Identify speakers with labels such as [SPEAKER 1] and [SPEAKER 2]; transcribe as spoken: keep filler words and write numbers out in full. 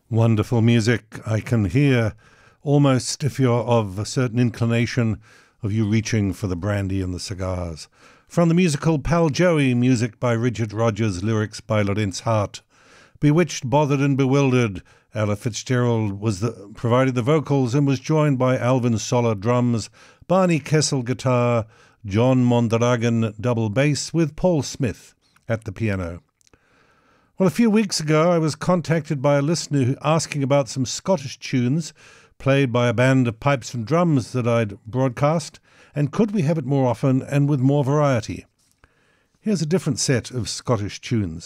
[SPEAKER 1] Wonderful music. I can hear almost, if you're of a certain inclination, of you reaching for the brandy and the cigars. From the musical Pal Joey, music by Richard Rodgers, lyrics by Lorenz Hart. Bewitched, Bothered and Bewildered, Ella Fitzgerald was the, provided the vocals and was joined by Alvin Soller drums, Barney Kessel guitar, John Mondragon double bass with Paul Smith at the piano. Well, a few weeks ago I was contacted by a listener who asking about some Scottish tunes played by a band of pipes and drums that I'd broadcast, and could we have it more often and with more variety? Here's a different set of Scottish tunes.